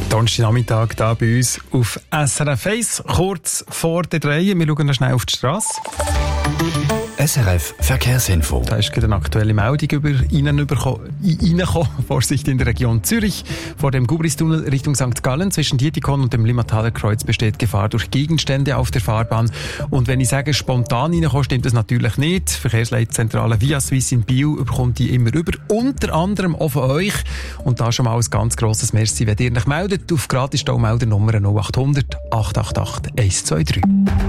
Donnerstagnachmittag hier bei uns auf SRF 1, kurz vor der 3. Wir schauen noch schnell auf die Straße. SRF Verkehrsinfo. Da ist gerade eine aktuelle Meldung reingekommen. Vorsicht in der Region Zürich. Vor dem Gubristunnel Richtung St. Gallen zwischen Dietikon und dem Limmataler Kreuz besteht Gefahr durch Gegenstände auf der Fahrbahn. Und wenn ich sage, spontan reinkommen, stimmt das natürlich nicht. Die Verkehrsleitzentrale Via Suisse in Biel bekommt die immer über. Unter anderem auch von euch. Und da schon mal ein ganz grosses Merci, wenn ihr euch meldet auf Gratis-Staumeldernummer 0800 888 123.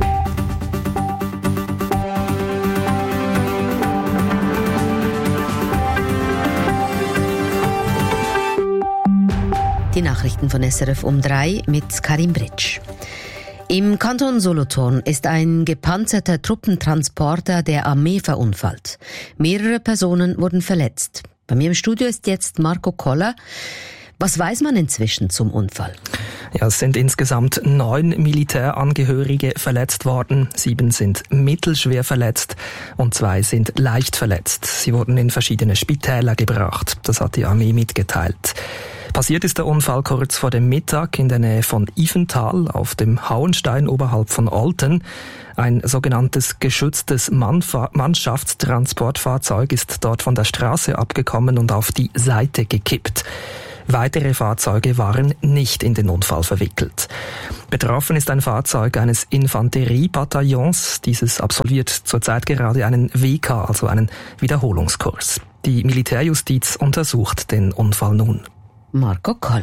Die Nachrichten von SRF um 3 mit Karim Britsch. Im Kanton Solothurn ist ein gepanzerter Truppentransporter der Armee verunfallt. Mehrere Personen wurden verletzt. Bei mir im Studio ist jetzt Marco Koller. Was weiß man inzwischen zum Unfall? Ja, es sind insgesamt 9 Militärangehörige verletzt worden. 7 sind mittelschwer verletzt und 2 sind leicht verletzt. Sie wurden in verschiedene Spitäler gebracht. Das hat die Armee mitgeteilt. Passiert ist der Unfall kurz vor dem Mittag in der Nähe von Ivental auf dem Hauenstein oberhalb von Olten. Ein sogenanntes geschütztes Mannschaftstransportfahrzeug ist dort von der Straße abgekommen und auf die Seite gekippt. Weitere Fahrzeuge waren nicht in den Unfall verwickelt. Betroffen ist ein Fahrzeug eines Infanteriebataillons. Dieses absolviert zurzeit gerade einen WK, also einen Wiederholungskurs. Die Militärjustiz untersucht den Unfall nun. Marco Koller.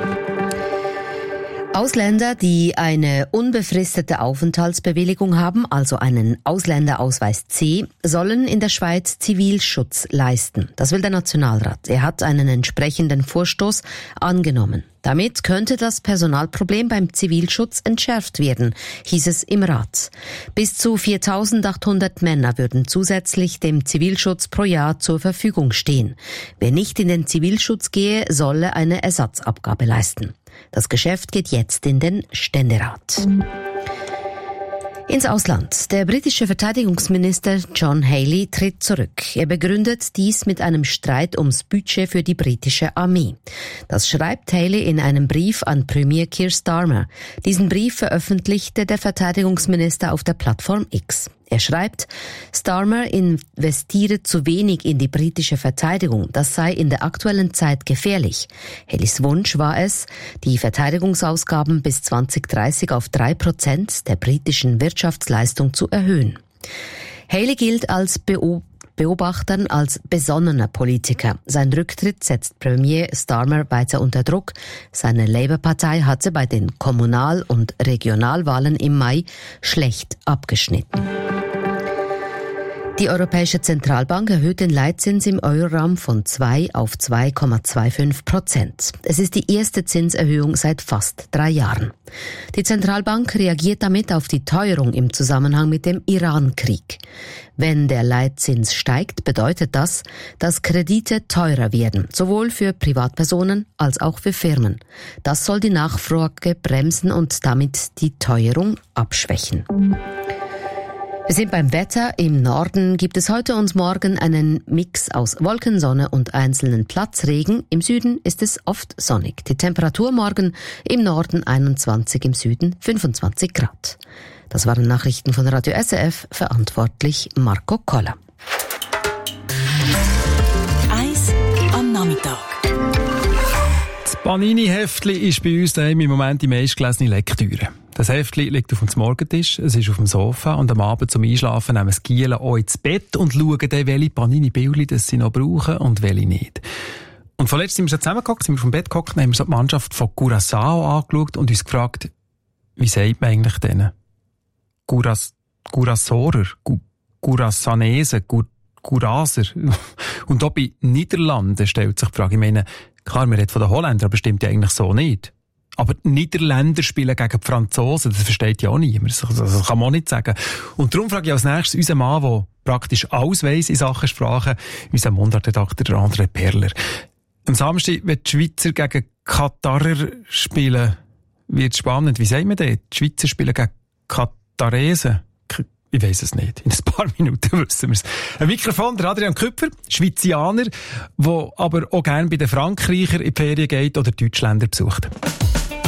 Ausländer, die eine unbefristete Aufenthaltsbewilligung haben, also einen Ausländerausweis C, sollen in der Schweiz Zivilschutz leisten. Das will der Nationalrat. Er hat einen entsprechenden Vorstoß angenommen. Damit könnte das Personalproblem beim Zivilschutz entschärft werden, hieß es im Rat. Bis zu 4.800 Männer würden zusätzlich dem Zivilschutz pro Jahr zur Verfügung stehen. Wer nicht in den Zivilschutz gehe, solle eine Ersatzabgabe leisten. Das Geschäft geht jetzt in den Ständerat. Ins Ausland. Der britische Verteidigungsminister John Healey tritt zurück. Er begründet dies mit einem Streit ums Budget für die britische Armee. Das schreibt Healey in einem Brief an Premier Keir Starmer. Diesen Brief veröffentlichte der Verteidigungsminister auf der Plattform X. Er schreibt, Starmer investiere zu wenig in die britische Verteidigung. Das sei in der aktuellen Zeit gefährlich. Haleys Wunsch war es, die Verteidigungsausgaben bis 2030 auf 3% der britischen Wirtschaftsleistung zu erhöhen. Haley gilt als Beobachtern als besonnener Politiker. Sein Rücktritt setzt Premier Starmer weiter unter Druck. Seine Labour-Partei hatte bei den Kommunal- und Regionalwahlen im Mai schlecht abgeschnitten. Die Europäische Zentralbank erhöht den Leitzins im Euroraum von 2 auf 2,25%. Es ist die erste Zinserhöhung seit fast 3 Jahren. Die Zentralbank reagiert damit auf die Teuerung im Zusammenhang mit dem Iran-Krieg. Wenn der Leitzins steigt, bedeutet das, dass Kredite teurer werden, sowohl für Privatpersonen als auch für Firmen. Das soll die Nachfrage bremsen und damit die Teuerung abschwächen. Wir sind beim Wetter. Im Norden gibt es heute und morgen einen Mix aus Wolken, Sonne und einzelnen Platzregen. Im Süden ist es oft sonnig. Die Temperatur morgen im Norden 21, im Süden 25 Grad. Das waren Nachrichten von Radio SRF, verantwortlich Marco Koller. Eis am Nachmittag. Das Panini-Heftli ist bei uns daheim im Moment die meistgelesene Lektüre. Das Heftli liegt auf dem Morgentisch, es ist auf dem Sofa und am Abend zum Einschlafen nehmen das Gielen auch ins Bett und schauen dann, welche Panini-Bildchen sie noch brauchen und welche nicht. Und vorletzt sind wir so zusammengehockt, sind wir vom Bett gehockt, haben wir so die Mannschaft von Curaçao angeschaut und uns gefragt, wie sagt man eigentlich denen? Curaçaoer, Curaçanesen, Curaser. Und auch bei Niederlanden stellt sich die Frage, ich meine, klar, wir reden von den Holländern, aber stimmt ja eigentlich so nicht. Aber die Niederländer spielen gegen die Franzosen, das versteht ja auch niemand. Das kann man auch nicht sagen. Und darum frage ich als nächstes unseren Mann, der praktisch alles weiss in Sachen Sprache, unseren Mundartredakteur André Perler. Am Samstag, wenn die Schweizer gegen Katarer spielen, wird es spannend. Wie sagt man das? Die Schweizer spielen gegen Kataresen. Ich weiss es nicht. In ein paar Minuten wissen wir es. Ein Mikrofon, der Adrian Küpfer, Schweizianer, der aber auch gerne bei den Frankreichern in die Ferien geht oder Deutschländer besucht.